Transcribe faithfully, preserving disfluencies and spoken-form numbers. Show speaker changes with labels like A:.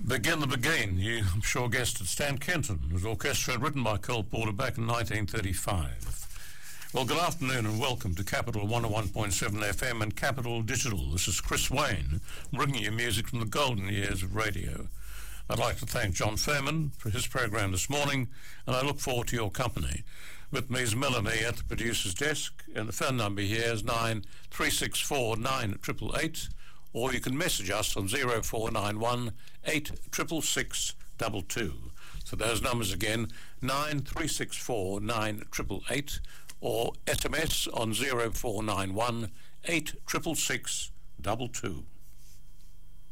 A: Begin the Begin, you, I'm sure, guessed it. Stan Kenton. It was orchestra written by Cole Porter back in nineteen thirty-five. Well, good afternoon and welcome to Capital one oh one point seven F M and Capital Digital. This is Chris Wayne, bringing you music from the golden years of radio. I'd like to thank John Fairman for his program this morning, and I look forward to your company. With me is Melanie at the producer's desk, and the phone number here is nine three six four nine eight eight eight, or you can message us on zero four nine one eight six six six two two. So those numbers again, nine three six four nine eight eight eight, or S M S on zero four nine one eight six six six two two.